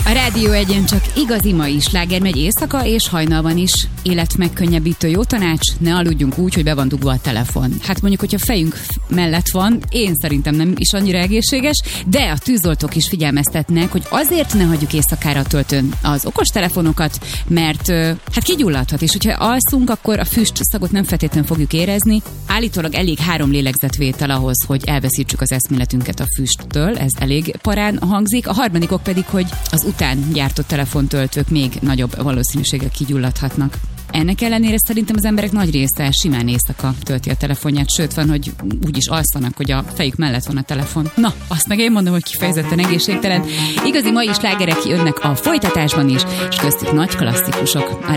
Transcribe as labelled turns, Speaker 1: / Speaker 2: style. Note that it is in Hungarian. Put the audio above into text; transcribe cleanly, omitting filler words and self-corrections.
Speaker 1: A Rádió Egyen csak igazi mai sláger megy éjszaka és hajnalban is. Életmegkönnyebbítő jó tanács, ne aludjunk úgy, hogy be van dugva a telefon. Hát mondjuk, hogyha fejünk mellett van, én szerintem nem is annyira egészséges, de a tűzoltók is figyelmeztetnek, hogy azért ne hagyjuk éjszakára töltőn az okostelefonokat, mert hát kigyulladhat, és hogyha alszunk, akkor a füstszagot nem feltétlenül fogjuk érezni. Állítólag elég 3 lélegzetvétel ahhoz, hogy elveszítsük az eszméletünket a füsttől, ez elég parán hangzik. A harmadikok pedig, hogy az után gyártott telefontöltők még nagyobb valószínűséggel kigyulladhatnak. Ennek ellenére szerintem az emberek nagy része simán éjszaka tölti a telefonját, sőt van, hogy úgy is alszanak, hogy a fejük mellett van a telefon. Na, azt meg én mondom, hogy kifejezetten egészségtelen. Igazi mai slágerek jönnek a folytatásban is, és köztük nagy klasszikusok. A